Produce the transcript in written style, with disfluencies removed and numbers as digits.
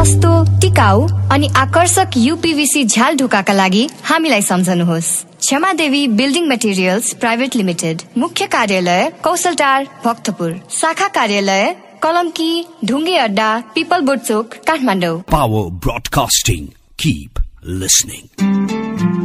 सस्तो, टिकाऊ अनि आकर्षक यूपीवीसी झ्याल ढोकाका लागि हामीलाई सम्झनुहोस्। क्षमादेवी बिल्डिङ मटेरियल्स प्राइभेट लिमिटेड, मुख्य कार्यालय कौशलटार भक्तपुर, शाखा कार्यालय कलम्की ढुङ्गे अड्डा पिपलबोट चोक Kathmandu. Power Broadcasting. Keep listening.